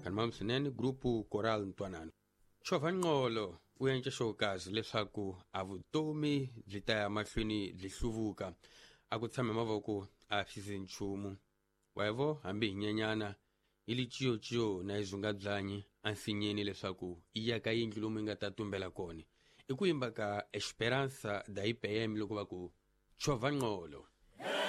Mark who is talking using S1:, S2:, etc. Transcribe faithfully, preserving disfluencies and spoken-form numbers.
S1: kanimam swinene grupu Coral Ntwanano. Chova Nqolo u endla xokazi leswaku a vutomi byi ta ya mahlweni byi hluvuka a ku tshame mavoko a swi nchumu wayevo hambi hi nyenyana hi li ciyo na izunga byanyi a nsinyeni leswaku i yaka yindlu lomu yi nga ta tumbela kona i ku yimba ka Esperança da I P M loko va ku Chova Nqolo.